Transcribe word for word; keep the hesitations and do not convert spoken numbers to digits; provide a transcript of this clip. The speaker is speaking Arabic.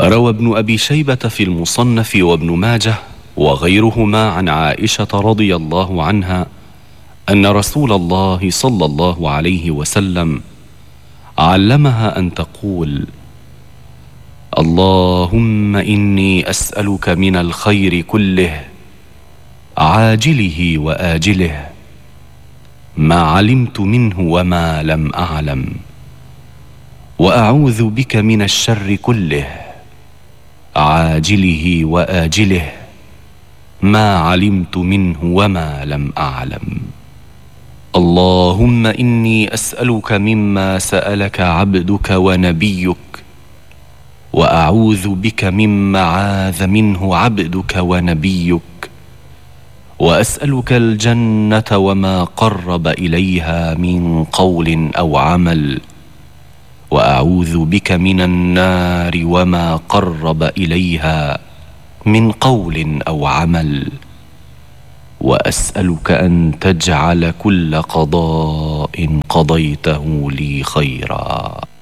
روى ابن أبي شيبة في المصنف وابن ماجه وغيرهما عن عائشة رضي الله عنها أن رسول الله صلى الله عليه وسلم علمها أن تقول: اللهم إني أسألك من الخير كله عاجله وآجله ما علمت منه وما لم أعلم، وأعوذ بك من الشر كله عاجله وآجله ما علمت منه وما لم أعلم. اللهم إني أسألك مما سألك عبدك ونبيك، وأعوذ بك مما عاذ منه عبدك ونبيك، وأسألك الجنة وما قرب إليها من قول أو عمل، وأعوذ بك من النار وما قرب إليها من قول أو عمل، وأسألك أن تجعل كل قضاء قضيته لي خيرا.